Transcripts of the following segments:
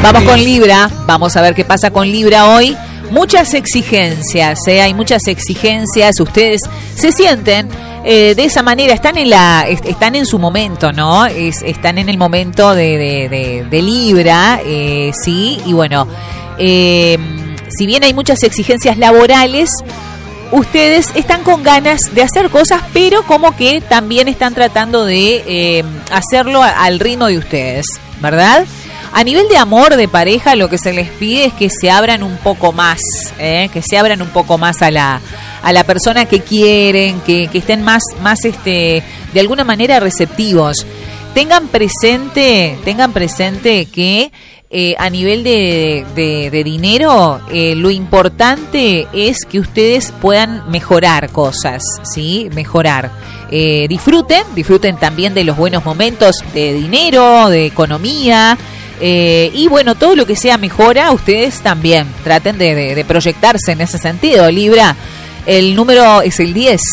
Vamos con Libra, vamos a ver qué pasa con Libra hoy. Muchas exigencias, hay muchas exigencias, ustedes se sienten de esa manera, están en su momento, ¿no? Están en el momento de Libra, sí, y bueno, si bien hay muchas exigencias laborales, ustedes están con ganas de hacer cosas, pero como que también están tratando de hacerlo al ritmo de ustedes, ¿verdad? A nivel de amor, de pareja, lo que se les pide es que se abran un poco más, que se abran un poco más a la persona que quieren, que estén más de alguna manera receptivos. Tengan presente que a nivel de dinero, lo importante es que ustedes puedan mejorar cosas, ¿sí? Mejorar. Disfruten también de los buenos momentos de dinero, de economía. Y bueno, todo lo que sea mejora, ustedes también traten de proyectarse en ese sentido. Libra, el número es el 10.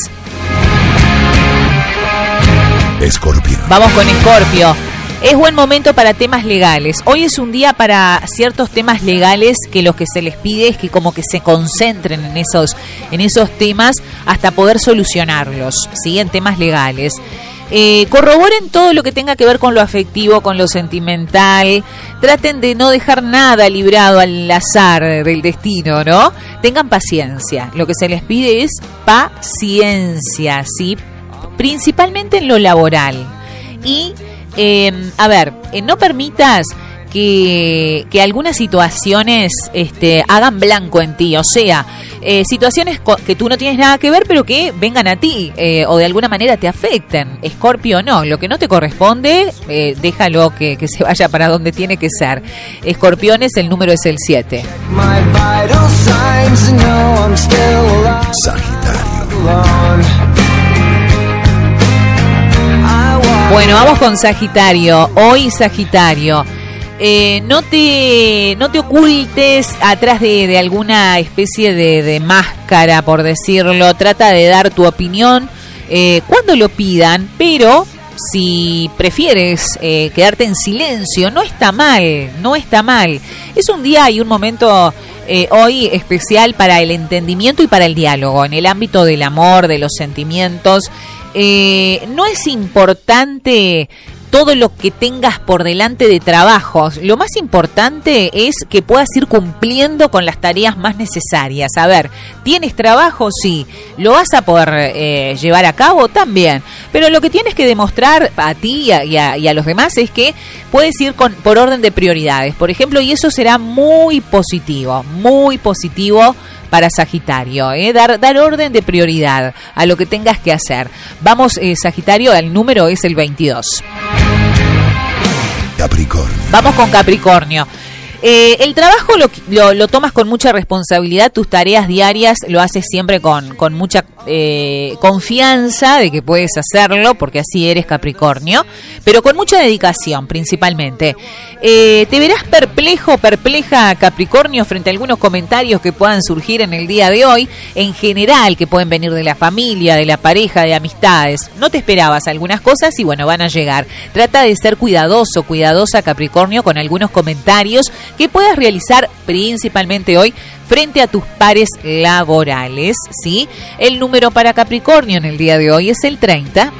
Escorpio. Vamos con Escorpio. Es buen momento para temas legales. Hoy es un día para ciertos temas legales que lo que se les pide es que como que se concentren en esos temas hasta poder solucionarlos, ¿sí? En temas legales. Corroboren todo lo que tenga que ver con lo afectivo, con lo sentimental. Traten de no dejar nada librado al azar del destino, ¿no? Tengan paciencia. Lo que se les pide es paciencia, ¿sí? Principalmente en lo laboral. Y, no permitas que algunas situaciones hagan blanco en ti, o sea, situaciones que tú no tienes nada que ver pero que vengan a ti o de alguna manera te afecten. Escorpio, no, lo que no te corresponde, déjalo que se vaya para donde tiene que ser. Escorpiones, el número es el 7. Sagitario. Bueno, vamos con Sagitario. Hoy Sagitario, no te ocultes atrás de alguna especie de máscara, por decirlo. Trata de dar tu opinión cuando lo pidan, pero si prefieres quedarte en silencio, no está mal. Es un día y un momento hoy especial para el entendimiento y para el diálogo en el ámbito del amor, de los sentimientos. No es importante todo lo que tengas por delante de trabajos. Lo más importante es que puedas ir cumpliendo con las tareas más necesarias. A ver, ¿tienes trabajo? Sí. ¿Lo vas a poder llevar a cabo? También. Pero lo que tienes que demostrar a ti y a los demás es que puedes ir por orden de prioridades, por ejemplo, y eso será muy positivo para Sagitario, dar orden de prioridad a lo que tengas que hacer. Vamos, Sagitario, el número es el 22. Capricornio. Vamos con Capricornio. El trabajo lo tomas con mucha responsabilidad, tus tareas diarias lo haces siempre con mucha confianza de que puedes hacerlo, porque así eres, Capricornio, pero con mucha dedicación principalmente. Te verás perpleja, Capricornio, frente a algunos comentarios que puedan surgir en el día de hoy, en general, que pueden venir de la familia, de la pareja, de amistades. No te esperabas algunas cosas y bueno, van a llegar. Trata de ser cuidadosa, Capricornio, con algunos comentarios que puedas realizar principalmente hoy frente a tus pares laborales, ¿sí? El número para Capricornio en el día de hoy es el 30.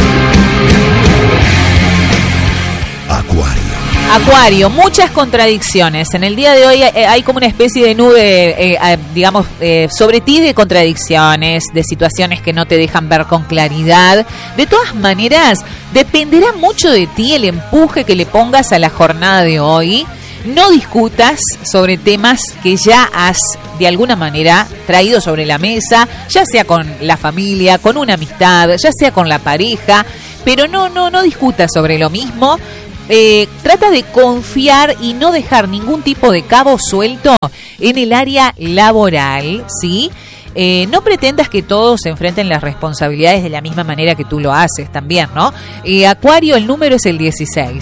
Acuario, muchas contradicciones. En el día de hoy hay como una especie de nube, sobre ti de contradicciones, de situaciones que no te dejan ver con claridad. De todas maneras, dependerá mucho de ti el empuje que le pongas a la jornada de hoy. No discutas sobre temas que ya has de alguna manera traído sobre la mesa, ya sea con la familia, con una amistad, ya sea con la pareja, pero no discutas sobre lo mismo. Trata de confiar y no dejar ningún tipo de cabo suelto en el área laboral, ¿sí? No pretendas que todos se enfrenten las responsabilidades de la misma manera que tú lo haces también, ¿no? Acuario, el número es el 16.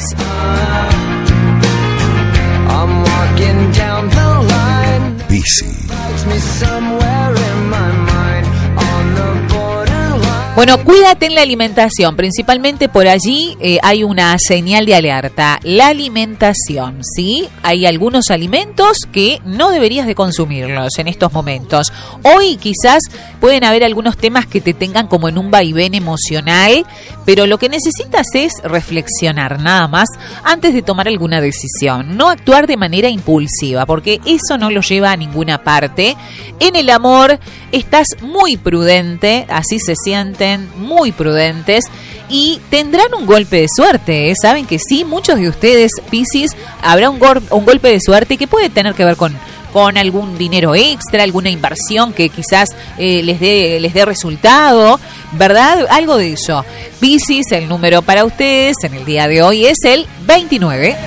Piscis. Bueno, cuídate en la alimentación, principalmente por allí hay una señal de alerta, la alimentación, ¿sí? Hay algunos alimentos que no deberías de consumirlos en estos momentos. Hoy quizás pueden haber algunos temas que te tengan como en un vaivén emocional, pero lo que necesitas es reflexionar nada más antes de tomar alguna decisión, no actuar de manera impulsiva, porque eso no lo lleva a ninguna parte. En el amor estás muy prudente, así se sienten, muy prudentes y tendrán un golpe de suerte, ¿eh? Saben que sí, muchos de ustedes, Piscis, habrá un golpe de suerte que puede tener que ver con algún dinero extra, alguna inversión que quizás les dé resultado, ¿verdad? Algo de eso. Piscis, el número para ustedes en el día de hoy es el 29.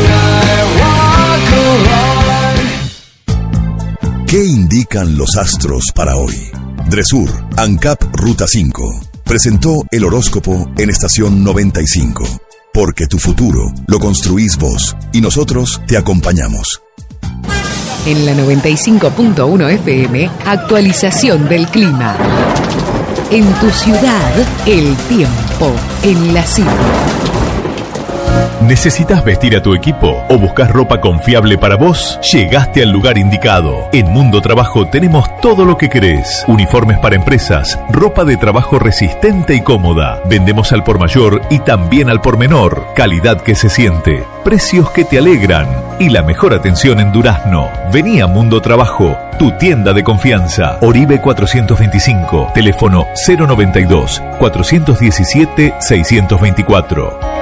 ¿Qué indican los astros para hoy? Dresur, ANCAP Ruta 5, presentó el horóscopo en estación 95. Porque tu futuro lo construís vos y nosotros te acompañamos. En la 95.1 FM, actualización del clima. En tu ciudad, el tiempo en la cita. ¿Necesitas vestir a tu equipo o buscas ropa confiable para vos? Llegaste al lugar indicado. En Mundo Trabajo tenemos todo lo que querés. Uniformes para empresas, ropa de trabajo resistente y cómoda. Vendemos al por mayor y también al por menor. Calidad que se siente, precios que te alegran y la mejor atención en Durazno. Vení a Mundo Trabajo, tu tienda de confianza. Oribe 425, teléfono 092 417 624.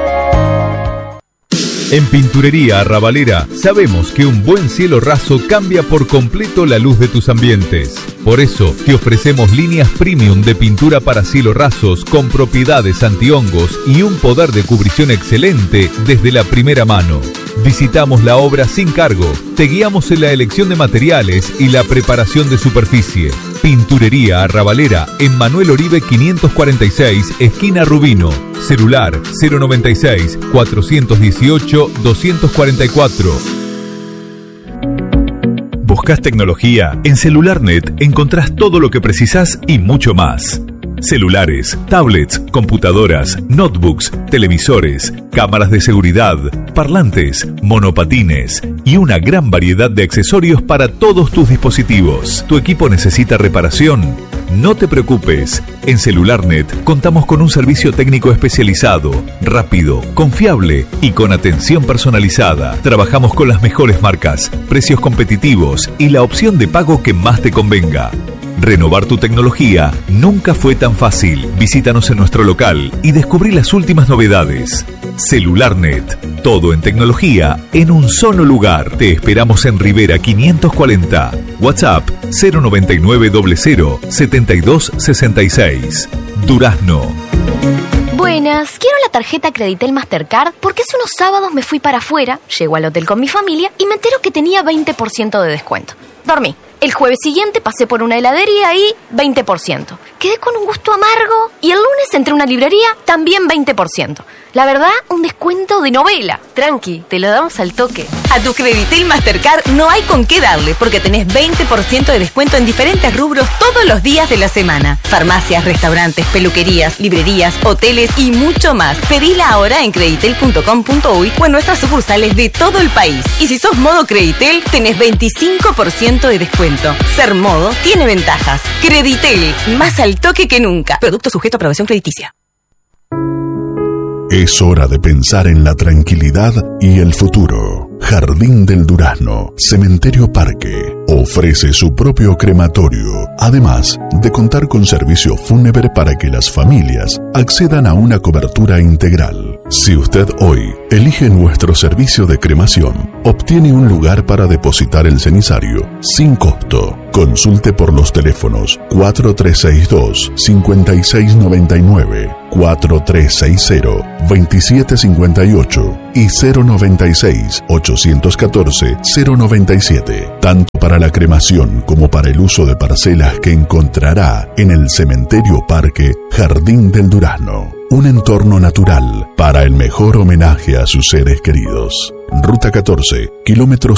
En Pinturería Arrabalera sabemos que un buen cielo raso cambia por completo la luz de tus ambientes. Por eso te ofrecemos líneas premium de pintura para cielo rasos con propiedades antihongos y un poder de cubrición excelente desde la primera mano. Visitamos la obra sin cargo, te guiamos en la elección de materiales y la preparación de superficie. Pinturería Arrabalera en Manuel Oribe 546, esquina Rubino. Celular 096 418 244. ¿Buscas tecnología? En CelularNet encontrás todo lo que precisás y mucho más. Celulares, tablets, computadoras, notebooks, televisores, cámaras de seguridad, parlantes, monopatines y una gran variedad de accesorios para todos tus dispositivos. ¿Tu equipo necesita reparación? No te preocupes, en CelularNet contamos con un servicio técnico especializado, rápido, confiable y con atención personalizada. Trabajamos con las mejores marcas, precios competitivos y la opción de pago que más te convenga. Renovar tu tecnología nunca fue tan fácil. Visítanos en nuestro local y descubrí las últimas novedades. CelularNet, todo en tecnología en un solo lugar. Te esperamos en Rivera 540. WhatsApp 099 00 72 66. Durazno. Buenas, quiero la tarjeta Creditel Mastercard porque hace unos sábados me fui para afuera, llego al hotel con mi familia y me entero que tenía 20% de descuento. Dormí. El jueves siguiente pasé por una heladería y 20%. Quedé con un gusto amargo y el lunes entré a una librería, también 20%. La verdad, un descuento de novela. Tranqui, te lo damos al toque. A tu Creditel Mastercard no hay con qué darle porque tenés 20% de descuento en diferentes rubros todos los días de la semana. Farmacias, restaurantes, peluquerías, librerías, hoteles y mucho más. Pedila ahora en creditel.com.uy o en nuestras sucursales de todo el país. Y si sos modo Creditel, tenés 25% de descuento. Ser modo tiene ventajas. Creditel, más al toque que nunca. Producto sujeto a aprobación crediticia. Es hora de pensar en la tranquilidad y el futuro. Jardín del Durazno, Cementerio Parque, ofrece su propio crematorio, además de contar con servicio fúnebre para que las familias accedan a una cobertura integral. Si usted hoy elige nuestro servicio de cremación, obtiene un lugar para depositar el cenizario sin costo. Consulte por los teléfonos 4362-5699, 4360-2758 y 096-814-097, tanto para la cremación como para el uso de parcelas que encontrará en el Cementerio Parque Jardín del Durazno. Un entorno natural para el mejor homenaje a sus seres queridos. Ruta 14, kilómetro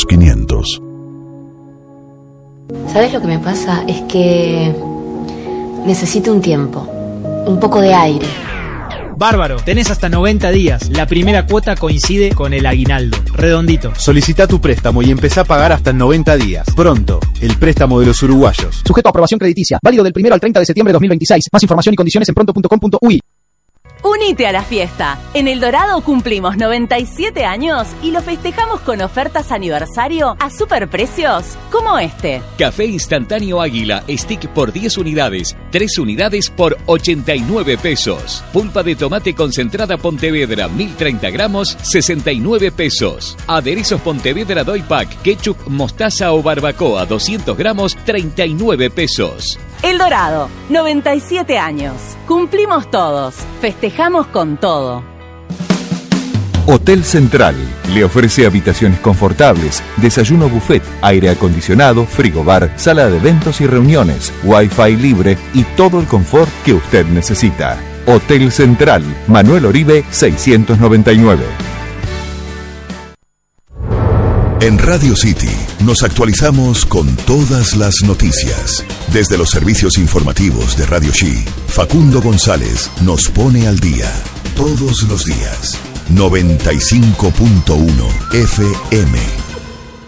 172-500. ¿Sabes lo que me pasa? Es que Necesito un tiempo, un poco de aire. Bárbaro, tenés hasta 90 días. La primera cuota coincide con el aguinaldo. Redondito. Solicita tu préstamo y empezá a pagar hasta en 90 días. Pronto, el préstamo de los uruguayos. Sujeto a aprobación crediticia. Válido del 1 al 30 de septiembre de 2026. Más información y condiciones en pronto.com.uy. Unite a la fiesta. En El Dorado cumplimos 97 años y lo festejamos con ofertas aniversario a superprecios como este. Café instantáneo Águila, stick por 10 unidades, 3 unidades por 89 pesos. Pulpa de tomate concentrada Pontevedra, 1030 gramos, 69 pesos. Aderezos Pontevedra Doy Pack, ketchup, mostaza o barbacoa, 200 gramos, 39 pesos. El Dorado, 97 años. Cumplimos todos. Festejamos con todo. Hotel Central le ofrece habitaciones confortables, desayuno buffet, aire acondicionado, frigobar, sala de eventos y reuniones, wifi libre y todo el confort que usted necesita. Hotel Central, Manuel Oribe 699. En Radio City nos actualizamos con todas las noticias. Desde los servicios informativos de Radio Chi, Facundo González nos pone al día. Todos los días. 95.1 FM.